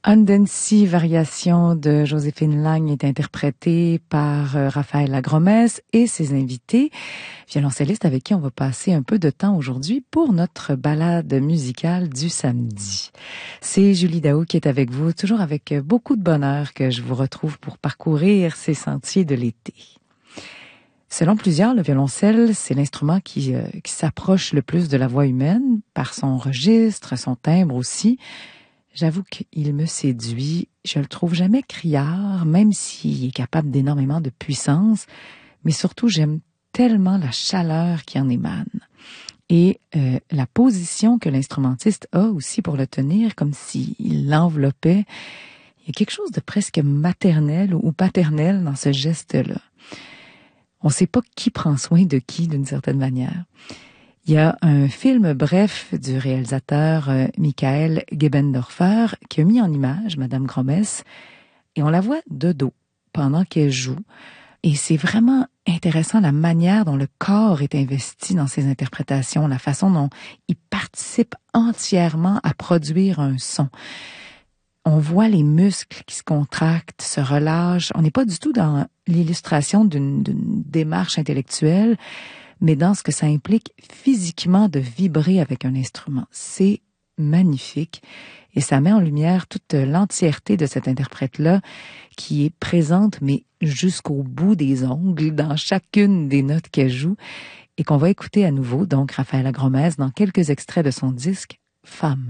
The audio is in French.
Andensi, variation de Joséphine Lagne, est interprétée par Raphaël Lagromesse et ses invités, violoncellistes avec qui on va passer un peu de temps aujourd'hui pour notre balade musicale du samedi. C'est Julie Daou qui est avec vous, toujours avec beaucoup de bonheur que je vous retrouve pour parcourir ces sentiers de l'été. Selon plusieurs, le violoncelle, c'est l'instrument qui s'approche le plus de la voix humaine, par son registre, son timbre aussi. J'avoue qu'il me séduit. Je le trouve jamais criard, même s'il est capable d'énormément de puissance. Mais surtout, j'aime tellement la chaleur qui en émane. Et la position que l'instrumentiste a aussi pour le tenir, comme s'il l'enveloppait. Il y a quelque chose de presque maternel ou paternel dans ce geste-là. On ne sait pas qui prend soin de qui, d'une certaine manière. Il y a un film bref du réalisateur Michael Gebendorfer qui a mis en image Madame Gromesse et on la voit de dos pendant qu'elle joue. Et c'est vraiment intéressant la manière dont le corps est investi dans ses interprétations, la façon dont il participe entièrement à produire un son. On voit les muscles qui se contractent, se relâchent. On n'est pas du tout dans l'illustration d'une démarche intellectuelle, mais dans ce que ça implique physiquement de vibrer avec un instrument. C'est magnifique et ça met en lumière toute l'entièreté de cette interprète-là qui est présente, mais jusqu'au bout des ongles, dans chacune des notes qu'elle joue et qu'on va écouter à nouveau, donc Raphaël Lagromesse, dans quelques extraits de son disque « Femme ».